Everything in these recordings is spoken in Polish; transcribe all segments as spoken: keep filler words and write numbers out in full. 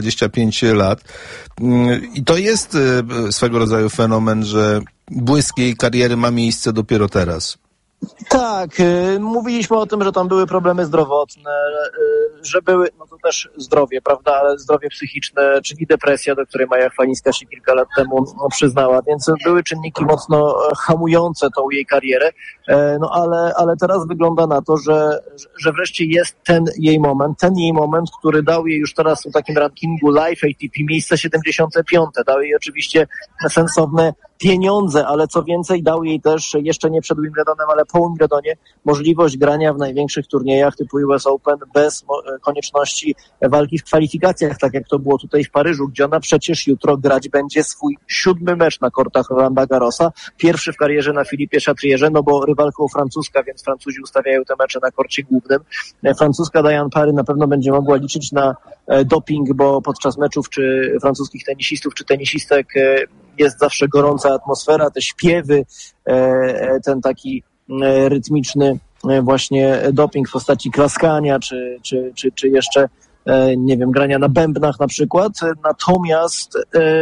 dwadzieścia pięć lat. I to jest swego rodzaju fenomen, że błysk jej kariery ma miejsce dopiero teraz. Tak, mówiliśmy o tym, że tam były problemy zdrowotne, że były, no to też zdrowie, prawda, ale zdrowie psychiczne, czyli depresja, do której Maja Chwalińska się kilka lat temu przyznała, więc były czynniki mocno hamujące tą jej karierę, no ale, ale teraz wygląda na to, że, że wreszcie jest ten jej moment, ten jej moment, który dał jej już teraz w takim rankingu Live A T P miejsce siedemdziesiąte piąte, dał jej oczywiście sensowne pieniądze, ale co więcej, dał jej też, jeszcze nie przed Wimbledonem, ale po Wimbledonie, możliwość grania w największych turniejach typu U S Open bez mo- konieczności walki w kwalifikacjach, tak jak to było tutaj w Paryżu, gdzie ona przecież jutro grać będzie swój siódmy mecz na kortach Rolanda Garrosa, pierwszy w karierze na Filipie Chatrierze, no bo rywalką Francuska, więc Francuzi ustawiają te mecze na korcie głównym. Francuska Diane Parry na pewno będzie mogła liczyć na doping, bo podczas meczów czy francuskich tenisistów, czy tenisistek jest zawsze gorąca atmosfera, te śpiewy, ten taki rytmiczny właśnie doping w postaci klaskania, czy, czy, czy, czy jeszcze, nie wiem, grania na bębnach na przykład. Natomiast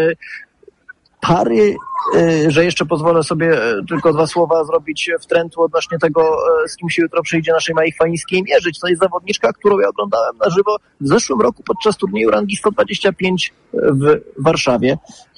Parry, że jeszcze pozwolę sobie tylko dwa słowa zrobić wtrętu odnośnie tego, z kim się jutro przyjdzie naszej Mai Chwalińskiej mierzyć. To jest zawodniczka, którą ja oglądałem na żywo w zeszłym roku podczas turnieju rangi sto dwadzieścia pięć w Warszawie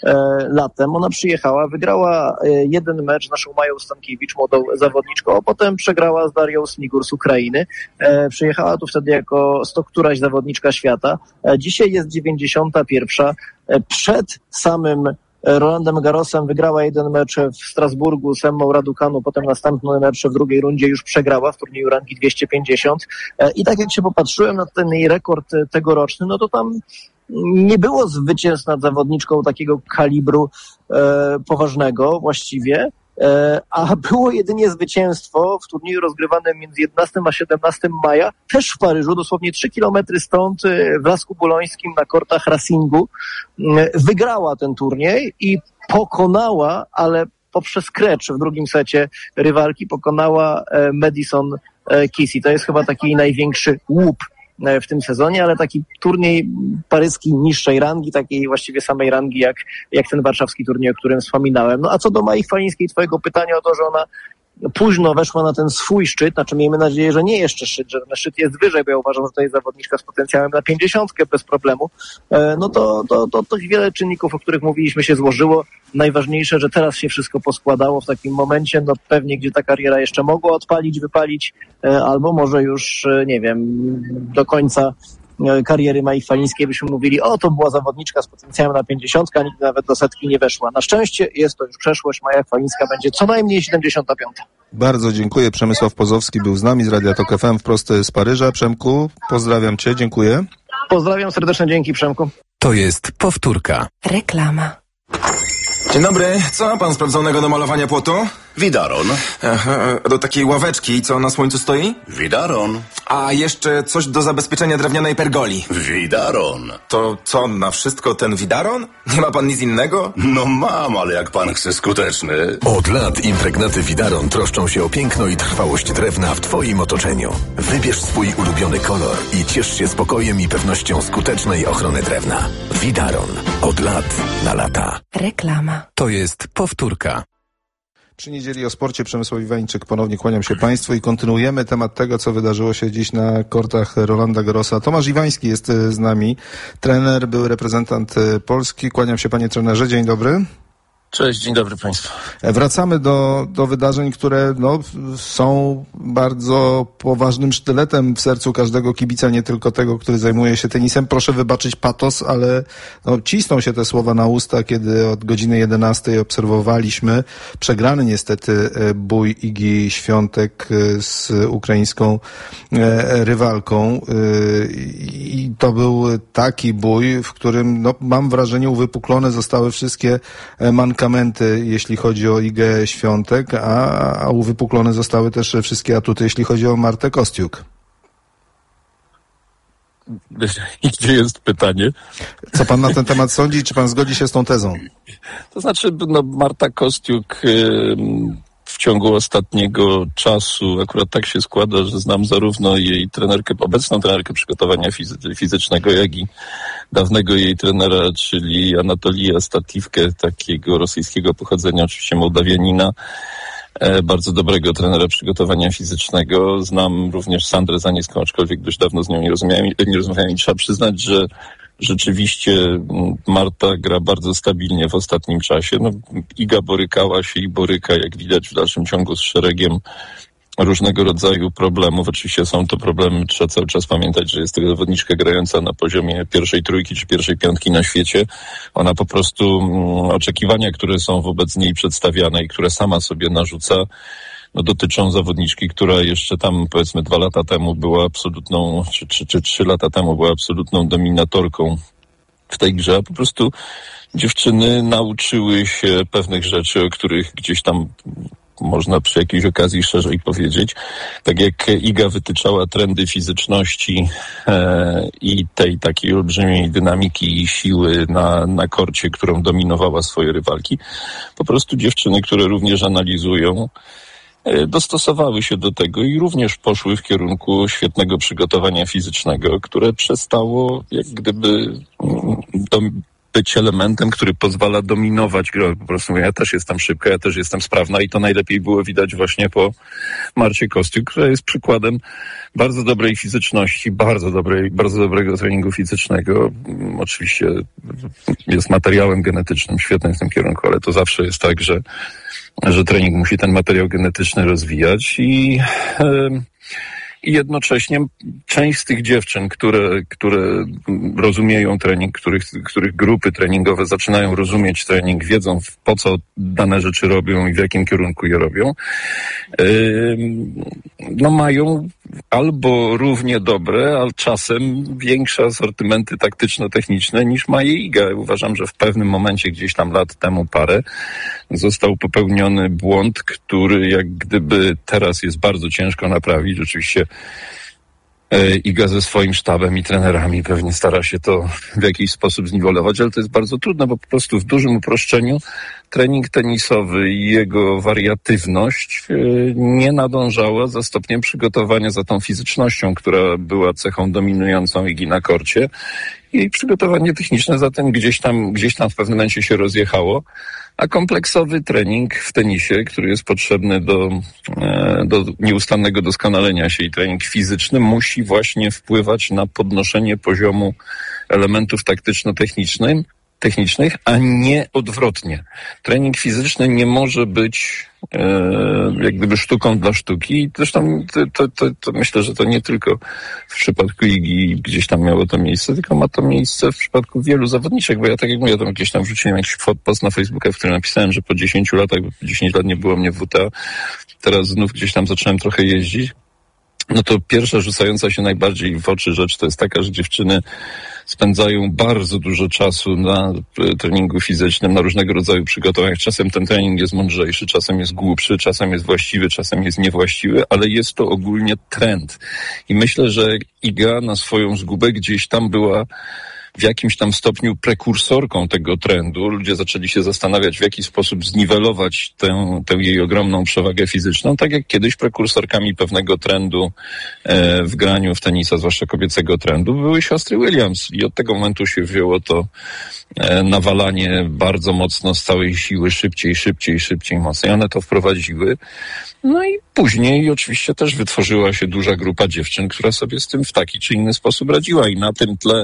latem. Ona przyjechała, wygrała jeden mecz z naszą Mają Stankiewicz, młodą zawodniczką, a potem przegrała z Darią Smigur z Ukrainy. Przyjechała tu wtedy jako sto któraś zawodniczka świata. Dzisiaj jest dziewięćdziesiąta pierwsza. Przed samym Rolandem Garrosem wygrała jeden mecz w Strasburgu z Emmą Raducanu, potem następny mecz w drugiej rundzie już przegrała w turnieju rangi dwieście pięćdziesiąt. I tak jak się popatrzyłem na ten jej rekord tegoroczny, no to tam nie było zwycięstw nad zawodniczką takiego kalibru e, poważnego właściwie, e, a było jedynie zwycięstwo w turnieju rozgrywanym między jedenastego a siedemnastego maja, też w Paryżu, dosłownie trzy kilometry stąd, w Lasku Bulońskim na kortach Racingu. E, wygrała ten turniej i pokonała, ale poprzez krecz w drugim secie rywalki, pokonała e, Madison e, Keys. To jest chyba taki największy łup w tym sezonie, ale taki turniej paryski niższej rangi, takiej właściwie samej rangi jak, jak ten warszawski turniej, o którym wspominałem. No a co do Mai Chwalińskiej, twojego pytania o to, że ona późno weszła na ten swój szczyt, znaczy miejmy nadzieję, że nie jeszcze szczyt, że ten szczyt jest wyżej, bo ja uważam, że to jest zawodniczka z potencjałem na pięćdziesiątkę bez problemu, no to, to, to, to wiele czynników, o których mówiliśmy, się złożyło. Najważniejsze, że teraz się wszystko poskładało w takim momencie, no pewnie gdzie ta kariera jeszcze mogła odpalić, wypalić, albo może już, nie wiem, do końca kariery Mai Chwalińskiej byśmy mówili, o, to była zawodniczka z potencjałem na pięćdziesiątkę, a nigdy nawet do setki nie weszła. Na szczęście jest to już przeszłość, Maja Chwalińska będzie co najmniej siedemdziesiąta piąta. Bardzo dziękuję. Przemysław Pozowski był z nami z Radia Tok F M wprost z Paryża. Przemku, pozdrawiam cię, dziękuję. Pozdrawiam serdecznie, dzięki Przemku. To jest powtórka. Reklama. Dzień dobry, co ma pan sprawdzonego do malowania płotu? Widaron. Aha, do takiej ławeczki, co na słońcu stoi? Widaron. A jeszcze coś do zabezpieczenia drewnianej pergoli. Widaron. To co, na wszystko ten widaron? Nie ma pan nic innego? No mam, ale jak pan chce skuteczny. Od lat impregnaty Widaron troszczą się o piękno i trwałość drewna w twoim otoczeniu. Wybierz swój ulubiony kolor i ciesz się spokojem i pewnością skutecznej ochrony drewna. Widaron. Od lat na lata. Reklama. To jest powtórka. Przy niedzieli o sporcie Przemysław Iwańczyk, ponownie kłaniam się Państwu i kontynuujemy temat tego, co wydarzyło się dziś na kortach Rolanda Garrosa. Tomasz Iwański jest z nami, trener, były reprezentant Polski. Kłaniam się panie trenerze, dzień dobry. Cześć, dzień dobry Państwu. Wracamy do, do wydarzeń, które no, są bardzo poważnym sztyletem w sercu każdego kibica, nie tylko tego, który zajmuje się tenisem. Proszę wybaczyć patos, ale no, cisną się te słowa na usta, kiedy od godziny jedenastej obserwowaliśmy przegrany niestety bój Igi Świątek z ukraińską rywalką. I to był taki bój, w którym no, mam wrażenie uwypuklone zostały wszystkie mankamenty, jeśli chodzi o Igę Świątek, a, a uwypuklone zostały też wszystkie atuty, jeśli chodzi o Martę Kostiuk. I gdzie jest pytanie? Co pan na ten temat sądzi? Czy pan zgodzi się z tą tezą? To znaczy, no, Marta Kostiuk yy, ciągu ostatniego czasu akurat tak się składa, że znam zarówno jej trenerkę, obecną trenerkę przygotowania fizy- fizycznego, jak i dawnego jej trenera, czyli Anatolija Statiwkę, takiego rosyjskiego pochodzenia, oczywiście Mołdawianina, bardzo dobrego trenera przygotowania fizycznego. Znam również Sandrę Zanieską, aczkolwiek dość dawno z nią nie rozmawiałem, nie rozmawiałem i trzeba przyznać, że rzeczywiście Marta gra bardzo stabilnie w ostatnim czasie. No, Iga borykała się i boryka, jak widać w dalszym ciągu, z szeregiem różnego rodzaju problemów. Oczywiście są to problemy, trzeba cały czas pamiętać, że jest to zawodniczka grająca na poziomie pierwszej trójki czy pierwszej piątki na świecie. Ona po prostu mm, oczekiwania, które są wobec niej przedstawiane i które sama sobie narzuca, no, dotyczą zawodniczki, która jeszcze tam powiedzmy dwa lata temu była absolutną, czy, czy, czy trzy lata temu była absolutną dominatorką w tej grze, a po prostu dziewczyny nauczyły się pewnych rzeczy, o których gdzieś tam można przy jakiejś okazji szerzej powiedzieć. Tak jak Iga wytyczała trendy fizyczności e, i tej takiej olbrzymiej dynamiki i siły na, na korcie, którą dominowała swoje rywalki, po prostu dziewczyny, które również analizują, e, dostosowały się do tego i również poszły w kierunku świetnego przygotowania fizycznego, które przestało jak gdyby mm, do, być elementem, który pozwala dominować grę. Po prostu ja też jestem szybka, ja też jestem sprawna i to najlepiej było widać właśnie po Marcie Kostyuk, która jest przykładem bardzo dobrej fizyczności, bardzo dobrej, bardzo dobrego treningu fizycznego. Oczywiście jest materiałem genetycznym świetnym w tym kierunku, ale to zawsze jest tak, że, że trening musi ten materiał genetyczny rozwijać i yy, I jednocześnie część z tych dziewczyn, które, które rozumieją trening, których, których grupy treningowe zaczynają rozumieć trening, wiedzą po co dane rzeczy robią i w jakim kierunku je robią, yy, no mają albo równie dobre, ale czasem większe asortymenty taktyczno-techniczne niż ma jej Iga. Uważam, że w pewnym momencie, gdzieś tam lat temu parę, został popełniony błąd, który jak gdyby teraz jest bardzo ciężko naprawić. Oczywiście Iga ze swoim sztabem i trenerami pewnie stara się to w jakiś sposób zniwelować, ale to jest bardzo trudne, bo po prostu w dużym uproszczeniu trening tenisowy i jego wariatywność nie nadążała za stopniem przygotowania, za tą fizycznością, która była cechą dominującą Igi na korcie. Jej przygotowanie techniczne zatem gdzieś tam, gdzieś tam w pewnym momencie się rozjechało, a kompleksowy trening w tenisie, który jest potrzebny do, do nieustannego doskonalenia się i trening fizyczny musi właśnie wpływać na podnoszenie poziomu elementów taktyczno-technicznych, technicznych, a nie odwrotnie. Trening fizyczny nie może być e, jak gdyby sztuką dla sztuki. Zresztą to, to, to, to myślę, że to nie tylko w przypadku Igi gdzieś tam miało to miejsce, tylko ma to miejsce w przypadku wielu zawodniczek, bo ja tak jak mówię, ja tam gdzieś tam wrzuciłem jakiś post na Facebooka, w którym napisałem, że po dziesięciu latach, bo dziesięć lat nie było mnie w W T A, teraz znów gdzieś tam zacząłem trochę jeździć. No to pierwsza rzucająca się najbardziej w oczy rzecz to jest taka, że dziewczyny spędzają bardzo dużo czasu na treningu fizycznym, na różnego rodzaju przygotowaniach. Czasem ten trening jest mądrzejszy, czasem jest głupszy, czasem jest właściwy, czasem jest niewłaściwy, ale jest to ogólnie trend. I myślę, że Iga na swoją zgubę gdzieś tam była w jakimś tam stopniu prekursorką tego trendu. Ludzie zaczęli się zastanawiać, w jaki sposób zniwelować tę, tę jej ogromną przewagę fizyczną, tak jak kiedyś prekursorkami pewnego trendu e, w graniu w tenisa, zwłaszcza kobiecego trendu, były siostry Williams. I od tego momentu się wzięło to e, nawalanie bardzo mocno z całej siły, szybciej, szybciej, szybciej, mocniej. One to wprowadziły. No i później oczywiście też wytworzyła się duża grupa dziewczyn, która sobie z tym w taki czy inny sposób radziła i na tym tle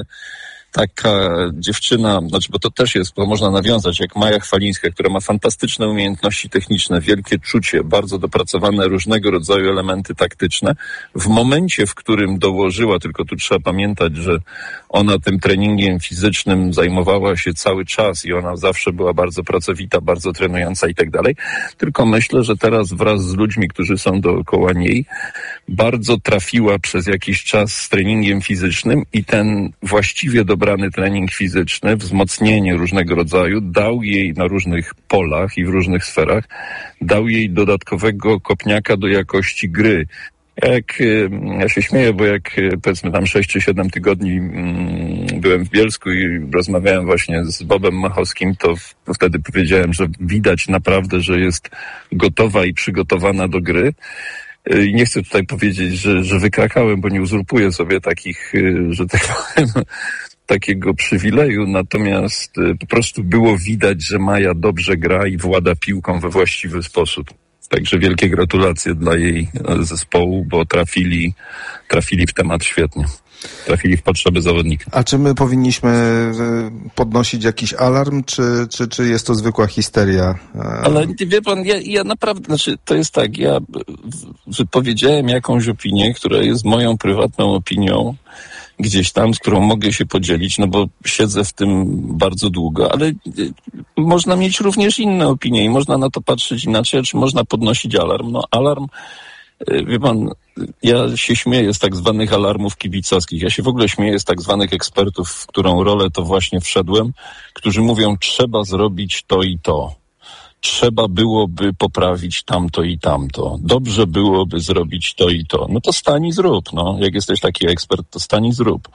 taka dziewczyna, znaczy, bo to też jest, bo można nawiązać, jak Maja Chwalińska, która ma fantastyczne umiejętności techniczne, wielkie czucie, bardzo dopracowane różnego rodzaju elementy taktyczne. W momencie, w którym dołożyła, tylko tu trzeba pamiętać, że ona tym treningiem fizycznym zajmowała się cały czas i ona zawsze była bardzo pracowita, bardzo trenująca i tak dalej. Tylko myślę, że teraz wraz z ludźmi, którzy są dookoła niej, bardzo trafiła przez jakiś czas z treningiem fizycznym i ten właściwie dobrany trening fizyczny, wzmocnienie różnego rodzaju dał jej na różnych polach i w różnych sferach, dał jej dodatkowego kopniaka do jakości gry. Jak, ja się śmieję, bo jak powiedzmy tam sześć czy siedem tygodni mm, byłem w Bielsku i rozmawiałem właśnie z Bobem Machowskim, to w, wtedy powiedziałem, że widać naprawdę, że jest gotowa i przygotowana do gry. I nie chcę tutaj powiedzieć, że, że wykrakałem, bo nie uzurpuję sobie takich, że tak powiem, takiego przywileju, natomiast po prostu było widać, że Maja dobrze gra i włada piłką we właściwy sposób. Także wielkie gratulacje dla jej zespołu, bo trafili, trafili w temat świetnie. Trafili w potrzeby zawodnika. A czy my powinniśmy podnosić jakiś alarm, czy, czy, czy jest to zwykła histeria? Ale wie pan, ja, ja naprawdę, znaczy to jest tak, ja wypowiedziałem jakąś opinię, która jest moją prywatną opinią, gdzieś tam, z którą mogę się podzielić, no bo siedzę w tym bardzo długo, ale można mieć również inne opinie i można na to patrzeć inaczej, czy można podnosić alarm. No alarm, wie pan, ja się śmieję z tak zwanych alarmów kibicowskich. Ja się w ogóle śmieję z tak zwanych ekspertów, w którą rolę to właśnie wszedłem, którzy mówią, trzeba zrobić to i to. Trzeba byłoby poprawić tamto i tamto. Dobrze byłoby zrobić to i to. No to stań i zrób, no. Jak jesteś taki ekspert, to stań i zrób.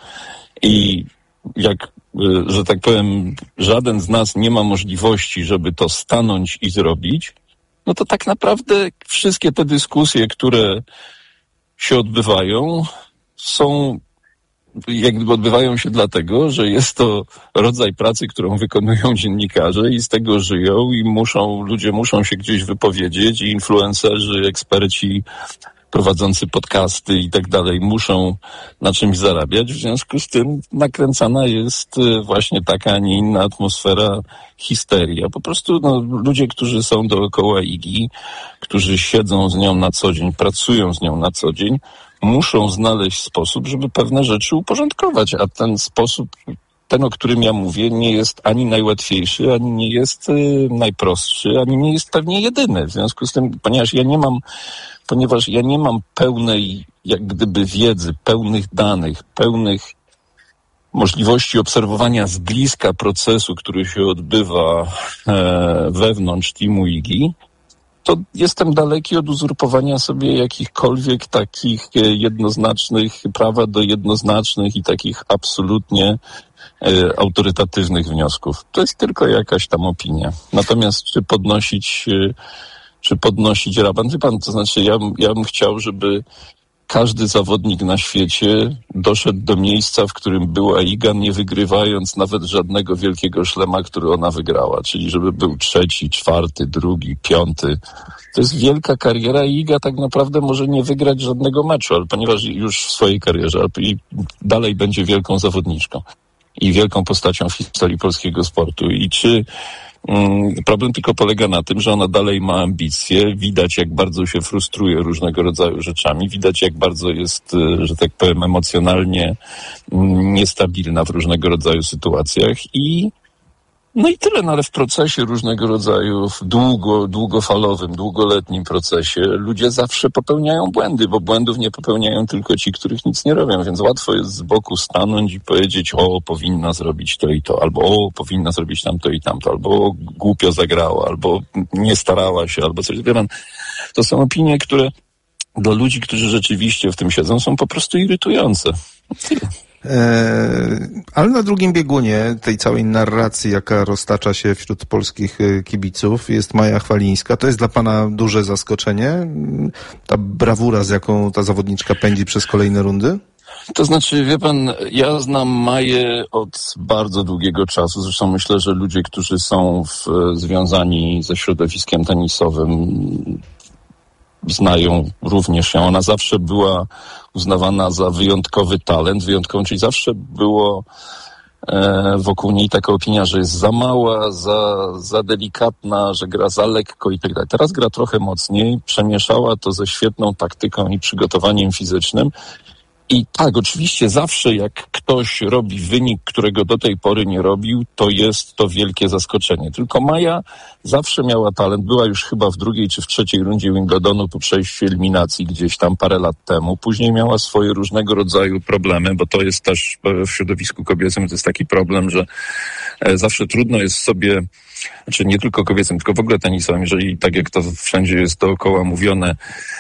I jak, że tak powiem, żaden z nas nie ma możliwości, żeby to stanąć i zrobić, no to tak naprawdę wszystkie te dyskusje, które się odbywają, są jak gdyby odbywają się dlatego, że jest to rodzaj pracy, którą wykonują dziennikarze i z tego żyją i muszą, ludzie muszą się gdzieś wypowiedzieć i influencerzy, eksperci prowadzący podcasty i tak dalej muszą na czymś zarabiać. W związku z tym nakręcana jest właśnie taka, a nie inna atmosfera histerii. A po prostu no, ludzie, którzy są dookoła Igi, którzy siedzą z nią na co dzień, pracują z nią na co dzień, muszą znaleźć sposób, żeby pewne rzeczy uporządkować, a ten sposób, ten, o którym ja mówię, nie jest ani najłatwiejszy, ani nie jest y, najprostszy, ani nie jest pewnie jedyny. W związku z tym, ponieważ ja nie mam, ponieważ ja nie mam pełnej, jak gdyby wiedzy, pełnych danych, pełnych możliwości obserwowania z bliska procesu, który się odbywa e, wewnątrz teamu Igi, to jestem daleki od uzurpowania sobie jakichkolwiek takich jednoznacznych, prawa do jednoznacznych i takich absolutnie e, autorytatywnych wniosków. To jest tylko jakaś tam opinia. Natomiast czy podnosić, e, czy podnosić raban? Wie pan, to znaczy ja, ja bym chciał, żeby każdy zawodnik na świecie doszedł do miejsca, w którym była Iga, nie wygrywając nawet żadnego wielkiego szlema, który ona wygrała. Czyli żeby był trzeci, czwarty, drugi, piąty. To jest wielka kariera i Iga tak naprawdę może nie wygrać żadnego meczu, ale ponieważ już w swojej karierze i dalej będzie wielką zawodniczką i wielką postacią w historii polskiego sportu. I czy problem tylko polega na tym, że ona dalej ma ambicje, widać jak bardzo się frustruje różnego rodzaju rzeczami, widać jak bardzo jest, że tak powiem, emocjonalnie niestabilna w różnego rodzaju sytuacjach i no i tyle, no ale w procesie różnego rodzaju, w długo, długofalowym, długoletnim procesie ludzie zawsze popełniają błędy, bo błędów nie popełniają tylko ci, których nic nie robią, więc łatwo jest z boku stanąć i powiedzieć, o, powinna zrobić to i to, albo o, powinna zrobić tamto i tamto, albo o, głupio zagrała, albo nie starała się, albo coś. Wie pan, to są opinie, które dla ludzi, którzy rzeczywiście w tym siedzą, są po prostu irytujące. Tyle. Ale na drugim biegunie tej całej narracji, jaka roztacza się wśród polskich kibiców, jest Maja Chwalińska. To jest dla pana duże zaskoczenie? Ta brawura, z jaką ta zawodniczka pędzi przez kolejne rundy? To znaczy, wie pan, ja znam Maję od bardzo długiego czasu. Zresztą myślę, że ludzie, którzy są w, związani ze środowiskiem tenisowym, znają również ją. Ona zawsze była uznawana za wyjątkowy talent, wyjątkową, czyli zawsze było e, wokół niej taka opinia, że jest za mała, za, za delikatna, że gra za lekko i tak dalej. Teraz gra trochę mocniej, przemieszała to ze świetną taktyką i przygotowaniem fizycznym. I tak, oczywiście zawsze jak ktoś robi wynik, którego do tej pory nie robił, to jest to wielkie zaskoczenie. Tylko Maja zawsze miała talent, była już chyba w drugiej czy w trzeciej rundzie Wimbledonu po przejściu eliminacji gdzieś tam parę lat temu. Później miała swoje różnego rodzaju problemy, bo to jest też w środowisku kobiecym, to jest taki problem, że Zawsze trudno jest sobie, znaczy nie tylko kobiecym, tylko w ogóle tenisem, jeżeli tak jak to wszędzie jest dookoła mówione,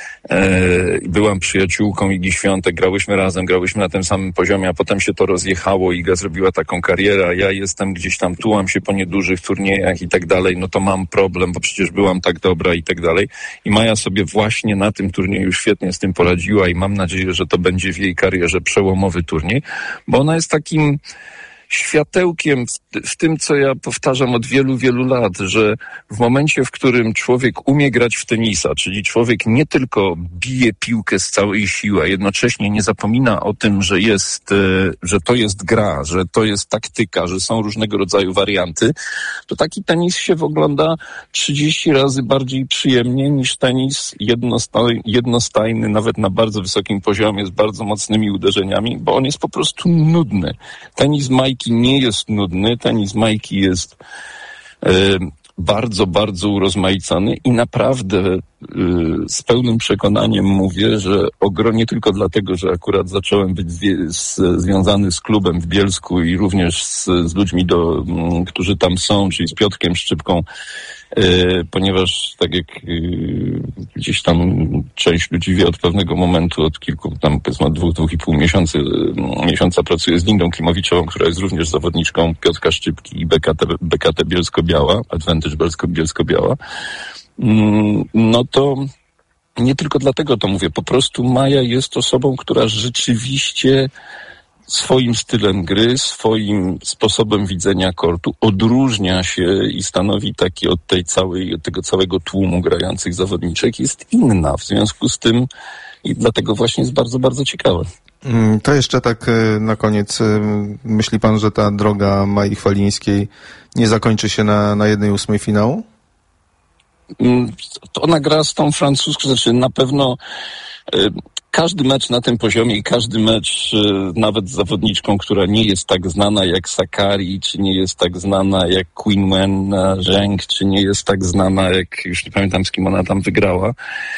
byłam przyjaciółką Igi Świątek, grałyśmy razem, grałyśmy na tym samym poziomie, a potem się to rozjechało, Iga zrobiła taką karierę, a ja jestem gdzieś tam, tułam się po niedużych turniejach i tak dalej, no to mam problem, bo przecież byłam tak dobra i tak dalej. I Maja sobie właśnie na tym turnieju świetnie z tym poradziła i mam nadzieję, że to będzie w jej karierze przełomowy turniej, bo ona jest takim światełkiem w, w tym, co ja powtarzam od wielu, wielu lat, że w momencie, w którym człowiek umie grać w tenisa, czyli człowiek nie tylko bije piłkę z całej siły, a jednocześnie nie zapomina o tym, że jest, że to jest gra, że to jest taktyka, że są różnego rodzaju warianty, to taki tenis się ogląda trzydzieści razy bardziej przyjemnie niż tenis jednostaj, jednostajny, nawet na bardzo wysokim poziomie, z bardzo mocnymi uderzeniami, bo on jest po prostu nudny. Tenis Majki nie jest nudny, tenis Majki jest e, bardzo, bardzo urozmaicony i naprawdę e, z pełnym przekonaniem mówię, że ogro nie tylko dlatego, że akurat zacząłem być zwie, z, związany z klubem w Bielsku i również z, z ludźmi, do, m, którzy tam są, czyli z Piotrkiem Szczypką, Yy, ponieważ tak jak yy, gdzieś tam część ludzi wie, od pewnego momentu, od kilku, tam powiedzmy od dwóch, dwóch i pół miesiący, yy, miesiąca pracuję z Lindą Klimowiczową, która jest również zawodniczką Piotrka Szczypki i B K T, B K T Bielsko-Biała, Advantage Bielsko-Biała, yy, no to nie tylko dlatego to mówię, po prostu Maja jest osobą, która rzeczywiście swoim stylem gry, swoim sposobem widzenia kortu odróżnia się i stanowi taki od tej całej, od tego całego tłumu grających zawodniczek, jest inna. W związku z tym i dlatego właśnie jest bardzo, bardzo ciekawe. To jeszcze tak na koniec. Myśli pan, że ta droga Mai Chwalińskiej nie zakończy się na, na jednej ósmej finału? To ona gra z tą francuską, znaczy na pewno każdy mecz na tym poziomie i każdy mecz nawet z zawodniczką, która nie jest tak znana jak Sakkari, czy nie jest tak znana jak Qinwen Zheng, czy nie jest tak znana jak, już nie pamiętam z kim ona tam wygrała.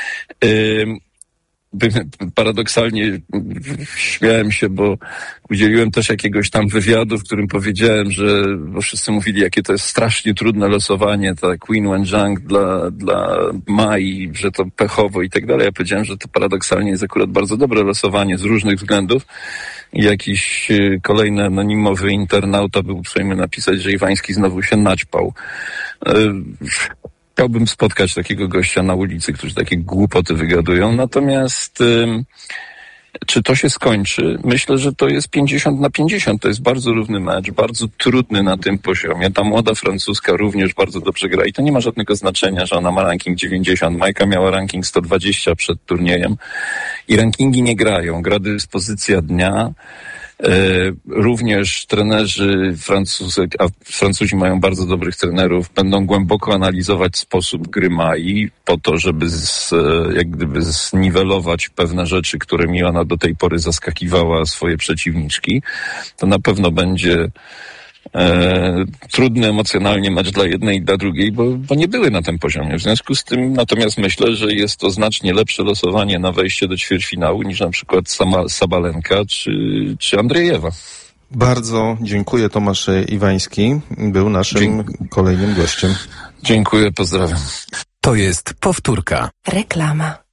Paradoksalnie śmiałem się, bo udzieliłem też jakiegoś tam wywiadu, w którym powiedziałem, że bo wszyscy mówili, jakie to jest strasznie trudne losowanie, ta Qinwen Zheng dla, dla Mai, że to pechowo i tak dalej. Ja powiedziałem, że to paradoksalnie jest akurat bardzo dobre losowanie z różnych względów. I jakiś kolejny anonimowy internauta był uprzejmy napisać, że Iwański znowu się naćpał. Chciałbym spotkać takiego gościa na ulicy, którzy takie głupoty wygadują. Natomiast ym, czy to się skończy? Myślę, że to jest pięćdziesiąt na pięćdziesiąt. To jest bardzo równy mecz, bardzo trudny na tym poziomie. Ta młoda francuska również bardzo dobrze gra i to nie ma żadnego znaczenia, że ona ma ranking dziewięćdziesiąt. Majka miała ranking sto dwadzieścia przed turniejem i rankingi nie grają. Gra dyspozycja dnia. Również trenerzy Francuzek, a Francuzi mają bardzo dobrych trenerów, będą głęboko analizować sposób gry Mai po to, żeby z, jak gdyby zniwelować pewne rzeczy, którymi ona do tej pory zaskakiwała swoje przeciwniczki. To na pewno będzie E, trudny emocjonalnie mecz dla jednej i dla drugiej, bo, bo nie były na tym poziomie. W związku z tym natomiast myślę, że jest to znacznie lepsze losowanie na wejście do ćwierćfinału niż na przykład sama Sabalenka czy, czy Andrzejewa. Bardzo dziękuję. Tomasz Iwański był naszym Dziękuję. kolejnym gościem. Dziękuję, pozdrawiam. To jest powtórka. Reklama.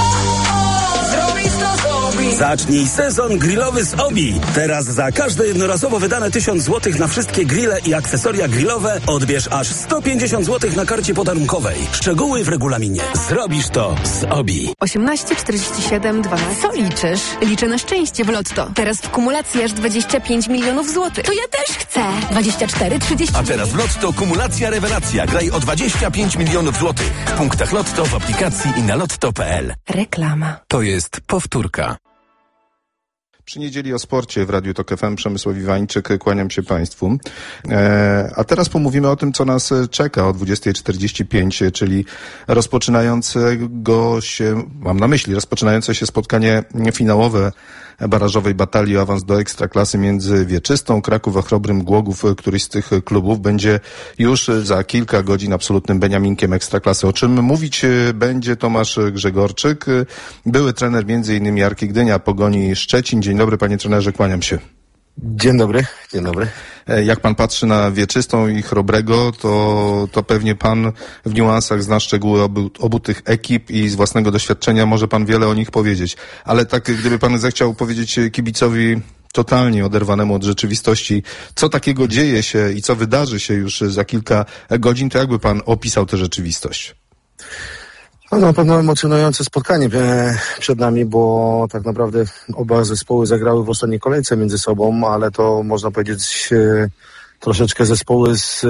Zacznij sezon grillowy z Obi. Teraz za każde jednorazowo wydane tysiąc złotych na wszystkie grille i akcesoria grillowe odbierz aż sto pięćdziesiąt złotych na karcie podarunkowej. Szczegóły w regulaminie. Zrobisz to z Obi. osiemnaście czterdzieści siedem dwanaście. Co liczysz? Liczę na szczęście w Lotto. Teraz w kumulacji aż dwadzieścia pięć milionów złotych. To ja też chcę. dwadzieścia cztery trzydzieści. A teraz w Lotto kumulacja rewelacja. Graj o dwadzieścia pięć milionów złotych. W punktach Lotto, w aplikacji i na lotto kropka p l. Reklama. To jest powtórka. Przy niedzieli o sporcie w Radiu Tok F M Przemysław Iwańczyk, kłaniam się Państwu. E, a teraz pomówimy o tym, co nas czeka o dwudziestej czterdzieści pięć, czyli rozpoczynającego się, mam na myśli, rozpoczynające się spotkanie finałowe barażowej batalii o awans do Ekstraklasy między Wieczystą, Kraków a Chrobrym Głogów. Któryś z tych klubów będzie już za kilka godzin absolutnym beniaminkiem Ekstraklasy. O czym mówić będzie Tomasz Grzegorczyk, były trener między innymi Arki Gdynia, Pogoni Szczecin. Dzień dobry, panie trenerze, kłaniam się. Dzień dobry, dzień dobry. Jak pan patrzy na Wieczystą i Chrobrego, to, to pewnie pan w niuansach zna szczegóły obu, obu tych ekip i z własnego doświadczenia może pan wiele o nich powiedzieć. Ale tak, gdyby pan zechciał powiedzieć kibicowi totalnie oderwanemu od rzeczywistości, co takiego dzieje się i co wydarzy się już za kilka godzin, to jakby pan opisał tę rzeczywistość? No, na pewno emocjonujące spotkanie przed nami, bo tak naprawdę oba zespoły zagrały w ostatniej kolejce między sobą, ale to można powiedzieć troszeczkę zespoły z,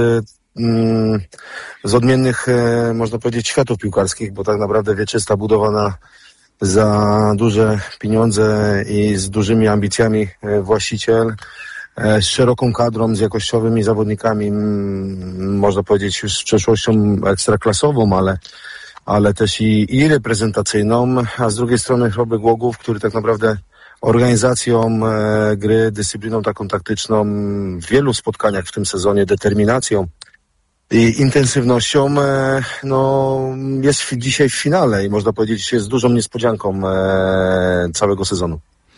z odmiennych, można powiedzieć, światów piłkarskich, bo tak naprawdę Wieczysta budowana za duże pieniądze i z dużymi ambicjami właściciel, z szeroką kadrą, z jakościowymi zawodnikami, można powiedzieć już z przeszłością ekstraklasową, ale ale też i, i reprezentacyjną, a z drugiej strony Chrobry Głogów, który tak naprawdę organizacją e, gry, dyscypliną taką taktyczną w wielu spotkaniach w tym sezonie, determinacją i intensywnością, e, no jest w, dzisiaj w finale i można powiedzieć, jest dużą niespodzianką e, całego sezonu.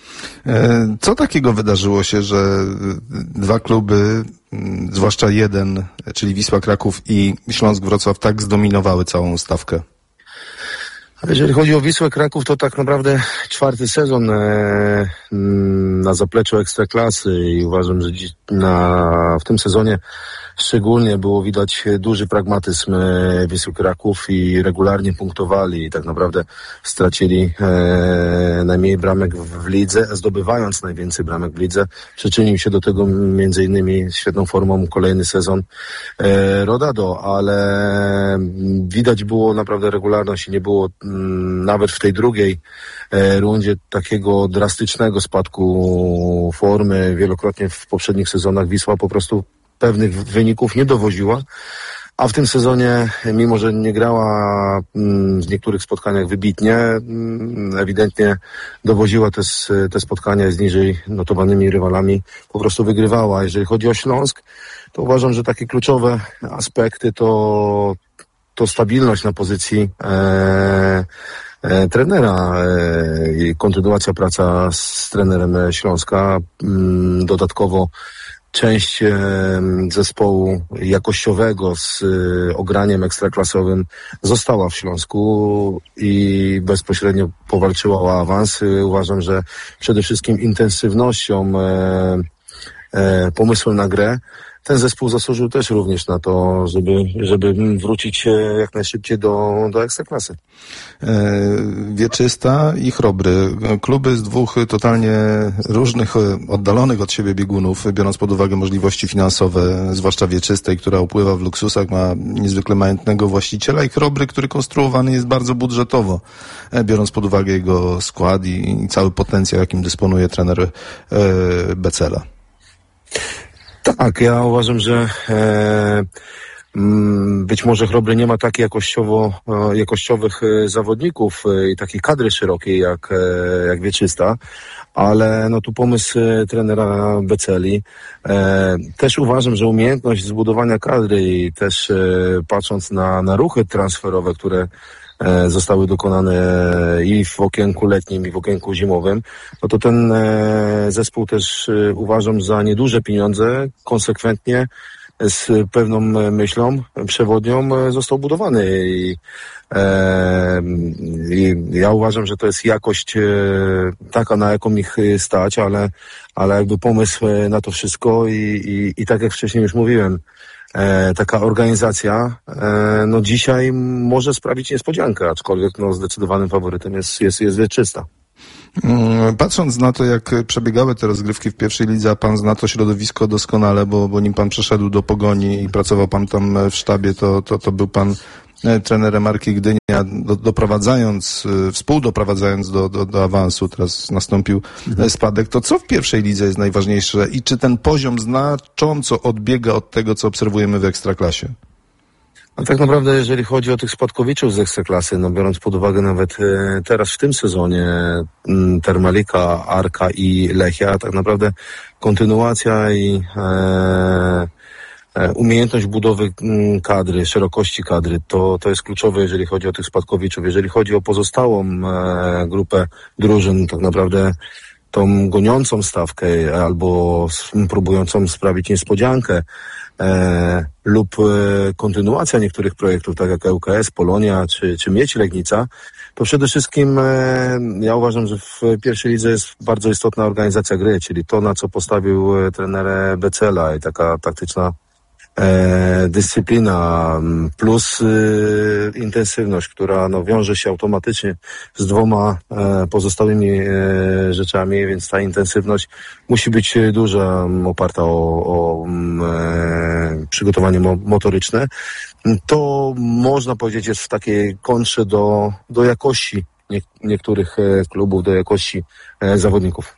Co takiego wydarzyło się, że dwa kluby, zwłaszcza jeden, czyli Wisła Kraków i Śląsk Wrocław, tak zdominowały całą stawkę? Jeżeli chodzi o Wisłę Kraków, to tak naprawdę czwarty sezon e, na zapleczu Ekstraklasy i uważam, że dziś na, w tym sezonie szczególnie było widać duży pragmatyzm Wisły Kraków i regularnie punktowali i tak naprawdę stracili e, najmniej bramek w, w lidze, zdobywając najwięcej bramek w lidze. Przyczynił się do tego między innymi świetną formą kolejny sezon e, Rodado, ale widać było naprawdę regularność i nie było m, nawet w tej drugiej e, rundzie takiego drastycznego spadku formy. Wielokrotnie w poprzednich sezonach Wisła po prostu pewnych wyników nie dowoziła, a w tym sezonie, mimo że nie grała w niektórych spotkaniach wybitnie, ewidentnie dowoziła te, te spotkania z niżej notowanymi rywalami, po prostu wygrywała. Jeżeli chodzi o Śląsk, to uważam, że takie kluczowe aspekty to, to stabilność na pozycji e, e, trenera e, i kontynuacja praca z trenerem Śląska, m, dodatkowo część e, zespołu jakościowego z e, ograniem ekstraklasowym została w Śląsku i bezpośrednio powalczyła o awans. E, uważam, że przede wszystkim intensywnością, e, e, pomysłem na grę ten zespół zasłużył też również na to, żeby, żeby wrócić jak najszybciej do, do Ekstraklasy. Wieczysta i Chrobry. Kluby z dwóch totalnie różnych, oddalonych od siebie biegunów, biorąc pod uwagę możliwości finansowe, zwłaszcza Wieczystej, która upływa w luksusach, ma niezwykle majętnego właściciela, i Chrobry, który konstruowany jest bardzo budżetowo, biorąc pod uwagę jego skład i, i cały potencjał, jakim dysponuje trener e, Becela. Tak, ja uważam, że e, być może Chrobry nie ma tak jakościowo, e, jakościowych e, zawodników e, i takiej kadry szerokiej jak, e, jak Wieczysta, ale no tu pomysł e, trenera Beceli. E, też uważam, że umiejętność zbudowania kadry i też e, patrząc na, na ruchy transferowe, które e, zostały dokonane i w okienku letnim, i w okienku zimowym, no to ten e, zespół też e, uważam za nieduże pieniądze, konsekwentnie z pewną myślą przewodnią e, został budowany i, e, i ja uważam, że to jest jakość e, taka, na jaką ich stać, ale, ale jakby pomysł na to wszystko i, i, i tak jak wcześniej już mówiłem, E, taka organizacja, e, no dzisiaj może sprawić niespodziankę, aczkolwiek no zdecydowanym faworytem jest, jest, jest Wieczysta. Patrząc na to, jak przebiegały te rozgrywki w pierwszej lidze, a pan zna to środowisko doskonale, bo, bo nim pan przeszedł do Pogoni i pracował pan tam w sztabie, to, to, to był pan trenerem Marki Gdynia, do, doprowadzając, współdoprowadzając do, do, do awansu, teraz nastąpił mhm. spadek. To co w pierwszej lidze jest najważniejsze i czy ten poziom znacząco odbiega od tego, co obserwujemy w Ekstraklasie? A tak naprawdę, jeżeli chodzi o tych spadkowiczów z Ekstraklasy, no biorąc pod uwagę nawet e, teraz w tym sezonie m, Termalika, Arka i Lechia, tak naprawdę kontynuacja i e, umiejętność budowy kadry, szerokości kadry, to, to jest kluczowe, jeżeli chodzi o tych spadkowiczów. Jeżeli chodzi o pozostałą e, grupę drużyn, tak naprawdę tą goniącą stawkę albo próbującą sprawić niespodziankę e, lub e, kontynuacja niektórych projektów, tak jak L K S, Polonia czy, czy Miedź Legnica, to przede wszystkim e, ja uważam, że w pierwszej lidze jest bardzo istotna organizacja gry, czyli to, na co postawił e, trener Becela i taka taktyczna E, dyscyplina plus e, intensywność, która no, wiąże się automatycznie z dwoma e, pozostałymi e, rzeczami, więc ta intensywność musi być duża, oparta o, o e, przygotowanie mo- motoryczne. To można powiedzieć jest w takiej kontrze do, do jakości nie- niektórych e, klubów, do jakości e, zawodników.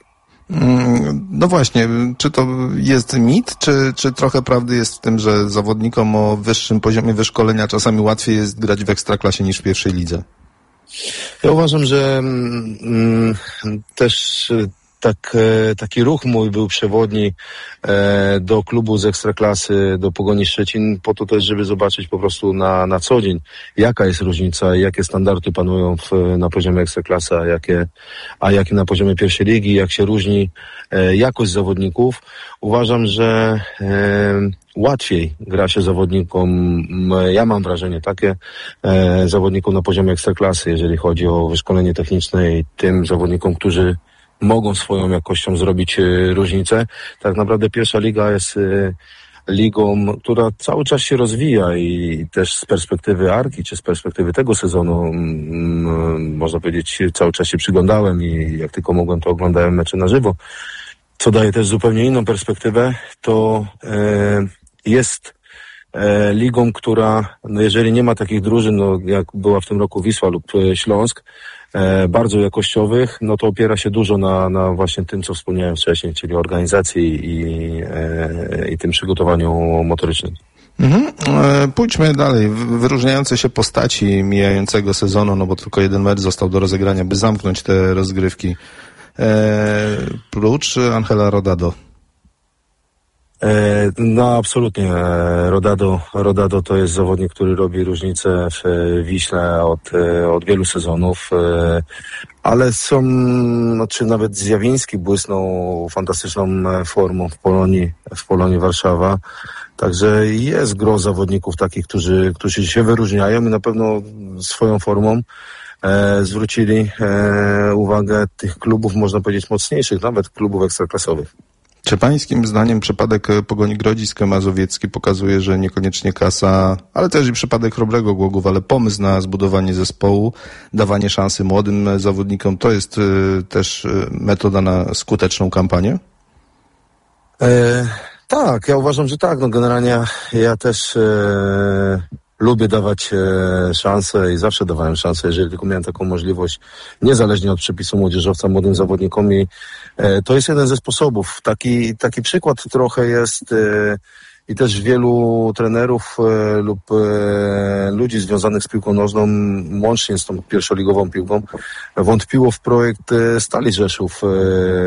No właśnie, czy to jest mit, czy, czy trochę prawdy jest w tym, że zawodnikom o wyższym poziomie wyszkolenia czasami łatwiej jest grać w Ekstraklasie niż w pierwszej lidze? Ja uważam, że mm, też tak, taki ruch mój był przewodni e, do klubu z Ekstraklasy, do Pogoni Szczecin, po to też, żeby zobaczyć po prostu na, na co dzień, jaka jest różnica, jakie standardy panują w, na poziomie Ekstraklasy, a jakie, a jakie na poziomie pierwszej ligi, jak się różni e, jakość zawodników. Uważam, że e, łatwiej gra się zawodnikom, ja mam wrażenie takie, e, zawodnikom na poziomie Ekstraklasy, jeżeli chodzi o wyszkolenie techniczne i tym zawodnikom, którzy mogą swoją jakością zrobić y, różnicę. Tak naprawdę pierwsza liga jest y, ligą, która cały czas się rozwija i też z perspektywy Arki, czy z perspektywy tego sezonu, mm, można powiedzieć, cały czas się przyglądałem i jak tylko mogłem, to oglądałem mecze na żywo, co daje też zupełnie inną perspektywę. To y, jest y, ligą, która, no jeżeli nie ma takich drużyn, no jak była w tym roku Wisła lub y, Śląsk, E, bardzo jakościowych, no to opiera się dużo na, na właśnie tym, co wspomniałem wcześniej, czyli organizacji i, e, i tym przygotowaniu motorycznym. Mhm. E, pójdźmy dalej. Wyróżniające się postaci mijającego sezonu, no bo tylko jeden mecz został do rozegrania, by zamknąć te rozgrywki. E, prócz Angela Rodado. E, no absolutnie. Rodado, Rodado to jest zawodnik, który robi różnicę w Wiśle od, od wielu sezonów, e, ale są, znaczy nawet Zjawiński błysnął fantastyczną formą w Polonii, w Polonii Warszawa. Także jest gro zawodników takich, którzy, którzy się wyróżniają i na pewno swoją formą e, zwrócili e, uwagę tych klubów, można powiedzieć, mocniejszych, nawet klubów ekstraklasowych. Czy pańskim zdaniem przypadek Pogoni Grodzisk Mazowiecki pokazuje, że niekoniecznie kasa, ale też i przypadek Chrobrego Głogów, ale pomysł na zbudowanie zespołu, dawanie szansy młodym zawodnikom, to jest y, też y, metoda na skuteczną kampanię? E, tak, ja uważam, że tak. No generalnie ja też e, lubię dawać e, szansę i zawsze dawałem szansę, jeżeli tylko miałem taką możliwość, niezależnie od przepisu młodzieżowca, młodym zawodnikom i e, to jest jeden ze sposobów. Taki, taki przykład trochę jest e, i też wielu trenerów e, lub e, ludzi związanych z piłką nożną, łącznie z tą pierwszoligową piłką, wątpiło w projekt e, Stali Rzeszów, e,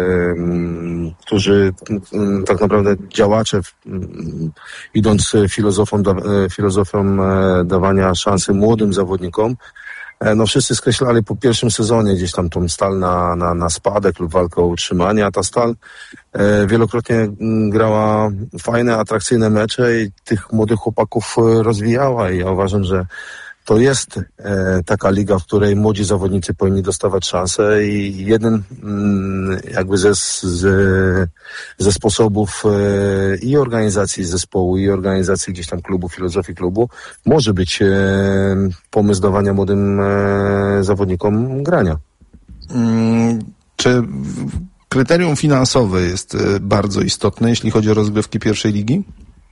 m, którzy m, tak naprawdę działacze, m, idąc filozofią, da, filozofią e, dawania szansy młodym zawodnikom, no wszyscy skreślali po pierwszym sezonie gdzieś tam tą Stal na, na, na spadek lub walkę o utrzymanie, a ta Stal e, wielokrotnie grała fajne, atrakcyjne mecze i tych młodych chłopaków rozwijała i ja uważam, że to jest e, taka liga, w której młodzi zawodnicy powinni dostawać szansę i jeden mm, jakby ze, z, ze sposobów e, i organizacji zespołu, i organizacji gdzieś tam klubu, filozofii klubu może być e, pomysł dawania młodym e, zawodnikom grania. Hmm, czy kryterium finansowe jest bardzo istotne, jeśli chodzi o rozgrywki pierwszej ligi?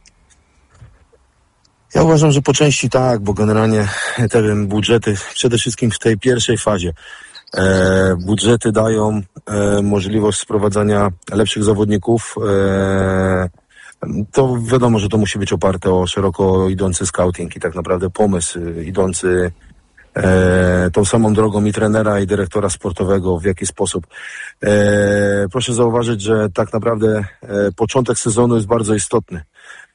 Ja uważam, że po części tak, bo generalnie te budżety, przede wszystkim w tej pierwszej fazie, e, budżety dają e, możliwość sprowadzania lepszych zawodników. E, to wiadomo, że to musi być oparte o szeroko idący scouting i tak naprawdę pomysł idący e, tą samą drogą i trenera, i dyrektora sportowego, w jaki sposób. E, proszę zauważyć, że tak naprawdę e, początek sezonu jest bardzo istotny.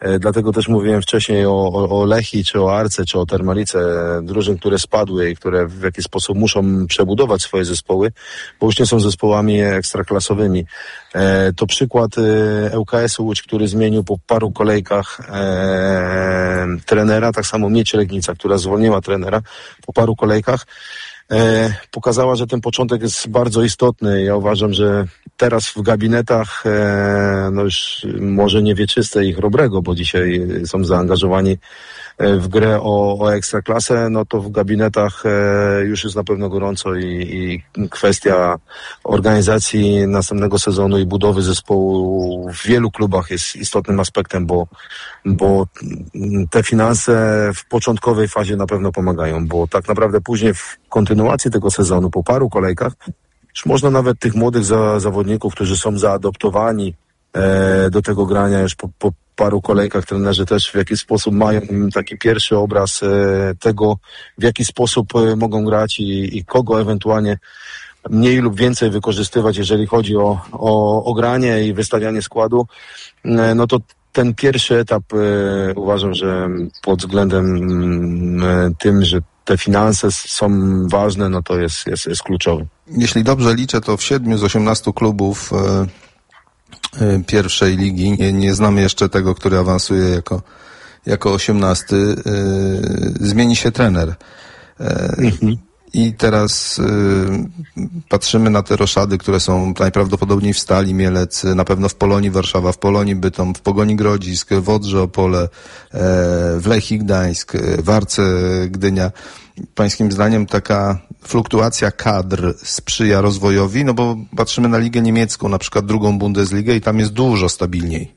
Dlatego też mówiłem wcześniej o, o, o Lechii, czy o Arce, czy o Termalice, drużyn, które spadły i które w jakiś sposób muszą przebudować swoje zespoły, bo już nie są zespołami ekstraklasowymi. To przykład ŁKS-u Łódź, który zmienił po paru kolejkach e, trenera, tak samo Miedź Legnica, która zwolniła trenera po paru kolejkach. E, pokazała, że ten początek jest bardzo istotny. Ja uważam, że teraz w gabinetach, e, no już może nie Wieczyste i Chrobrego, bo dzisiaj są zaangażowani w grę o, o ekstraklasę, no to w gabinetach e, już jest na pewno gorąco i, i kwestia organizacji następnego sezonu i budowy zespołu w wielu klubach jest istotnym aspektem, bo, bo te finanse w początkowej fazie na pewno pomagają, bo tak naprawdę później w kontynuacji tego sezonu, po paru kolejkach, już można nawet tych młodych za, zawodników, którzy są zaadoptowani e, do tego grania już po, po paru kolejkach, trenerzy też w jakiś sposób mają taki pierwszy obraz e, tego, w jaki sposób e, mogą grać i, i kogo ewentualnie mniej lub więcej wykorzystywać, jeżeli chodzi o, o, o granie i wystawianie składu, e, no to ten pierwszy etap e, uważam, że pod względem e, tym, że te finanse są ważne, no to jest, jest, jest kluczowy. Jeśli dobrze liczę, to w siedmiu z osiemnastu klubów e, e, pierwszej ligi, nie, nie znamy jeszcze tego, który awansuje jako, jako osiemnasty, e, zmieni się trener. E, mhm. I teraz y, patrzymy na te roszady, które są najprawdopodobniej w Stali Mielec, na pewno w Polonii Warszawa, w Polonii Bytom, w Pogoni Grodzisk, w Odrze Opole, e, w Lechii Gdańsk, w Arce Gdynia. Pańskim zdaniem taka fluktuacja kadr sprzyja rozwojowi? No bo patrzymy na ligę niemiecką, na przykład drugą Bundesligę i tam jest dużo stabilniej.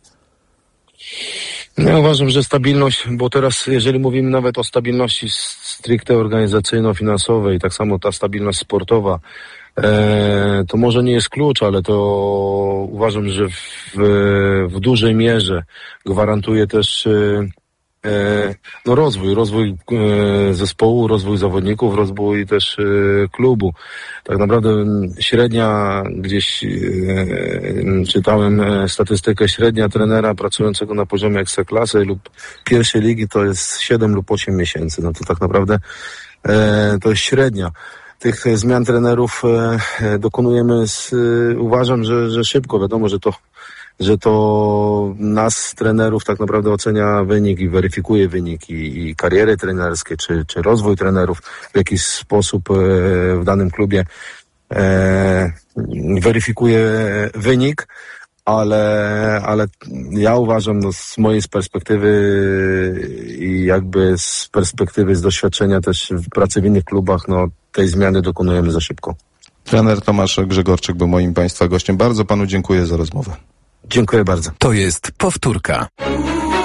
Ja uważam, że stabilność, bo teraz jeżeli mówimy nawet o stabilności stricte organizacyjno-finansowej, tak samo ta stabilność sportowa, e, to może nie jest klucz, ale to uważam, że w, w dużej mierze gwarantuje też e, no rozwój, rozwój e, zespołu, rozwój zawodników, rozwój też e, klubu. Tak naprawdę średnia, gdzieś e, czytałem e, statystykę, średnia trenera pracującego na poziomie ekstraklasy lub pierwszej ligi to jest siedem lub osiem miesięcy. No to tak naprawdę e, to jest średnia. Tych zmian trenerów e, dokonujemy, z, e, uważam, że, że szybko. Wiadomo, że to że to nas, trenerów, tak naprawdę ocenia wynik i weryfikuje wynik i, i kariery trenerskie, czy, czy rozwój trenerów w jakiś sposób e, w danym klubie e, weryfikuje wynik, ale, ale ja uważam, no, z mojej perspektywy i jakby z perspektywy, z doświadczenia też w pracy w innych klubach, no tej zmiany dokonujemy za szybko. Trener Tomasz Grzegorczyk był moim Państwa gościem. Bardzo Panu dziękuję za rozmowę. Dziękuję bardzo. To jest powtórka.